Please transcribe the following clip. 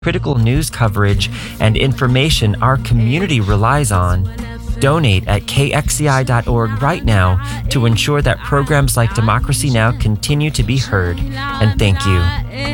critical news coverage and information our community relies on. Donate at kxci.org right now to ensure that programs like Democracy Now! Continue to be heard. And thank you.